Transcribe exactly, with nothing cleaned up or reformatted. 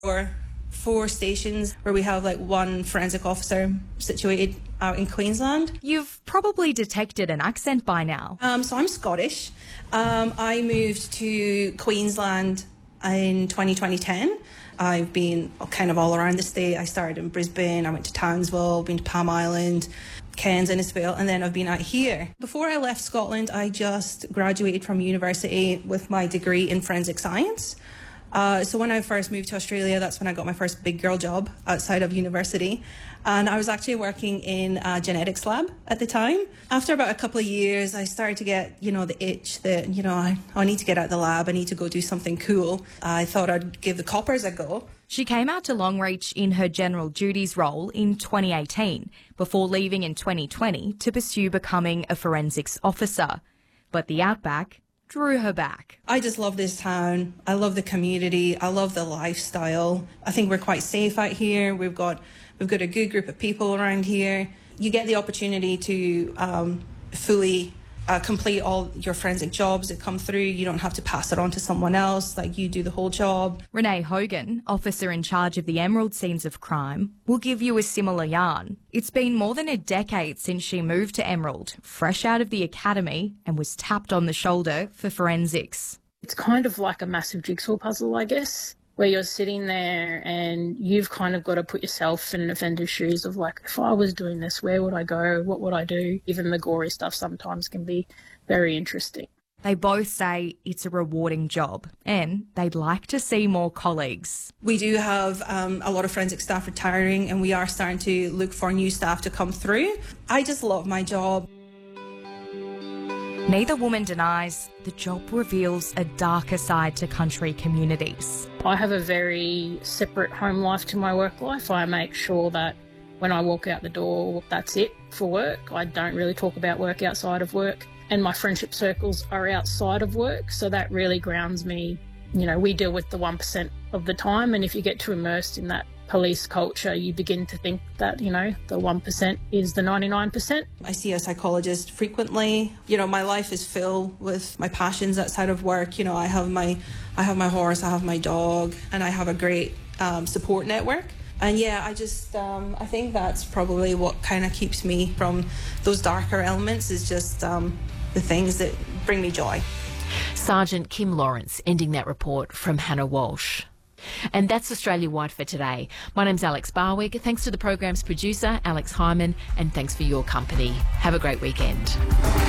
Or four stations where we have like one forensic officer situated out in Queensland. You've probably detected an accent by now. Um, so I'm Scottish. Um, I moved to Queensland in twenty ten. I've been kind of all around the state. I started in Brisbane, I went to Townsville, been to Palm Island, Cairns, Innisfail, and then I've been out here. Before I left Scotland, I just graduated from university with my degree in forensic science. Uh, so when I first moved to Australia, that's when I got my first big girl job outside of university. And I was actually working in a genetics lab at the time. After about a couple of years, I started to get, you know, the itch that, you know, I, I need to get out of the lab. I need to go do something cool. I thought I'd give the coppers a go. She came out to Longreach in her general duties role in twenty eighteen, before leaving in twenty twenty to pursue becoming a forensics officer. But the outback drew her back. I just love this town. I love the community. I love the lifestyle. I think we're quite safe out here. We've got we've got a good group of people around here. You get the opportunity to um, fully uh, complete all your forensic jobs that come through. You don't have to pass it on to someone else. Like, you do the whole job. Renee Hogan, officer in charge of the Emerald scenes of crime, will give you a similar yarn. It's been more than a decade since she moved to Emerald, fresh out of the academy, and was tapped on the shoulder for forensics. It's kind of like a massive jigsaw puzzle, I guess, where you're sitting there and you've kind of got to put yourself in an offender's shoes of like, if I was doing this, where would I go? What would I do? Even the gory stuff sometimes can be very interesting. They both say it's a rewarding job and they'd like to see more colleagues. We do have um, a lot of forensic staff retiring, and we are starting to look for new staff to come through. I just love my job. Neither woman denies the job reveals a darker side to country communities. I have a very separate home life to my work life. I make sure that when I walk out the door, that's it for work. I don't really talk about work outside of work. And my friendship circles are outside of work, so that really grounds me. You know, we deal with the one percent of the time, and if you get too immersed in that police culture, you begin to think that, you know, the one percent is the ninety-nine percent. I see a psychologist frequently. You know, my life is filled with my passions outside of work. You know, I have my, I have my horse, I have my dog, and I have a great um, support network. And yeah, I just, um, I think that's probably what kind of keeps me from those darker elements, is just um, the things that bring me joy. Sergeant Kim Lawrence ending that report from Hannah Walsh. And that's Australia-wide for today. My name's Alex Barwick. Thanks to the program's producer, Alex Hyman, and thanks for your company. Have a great weekend.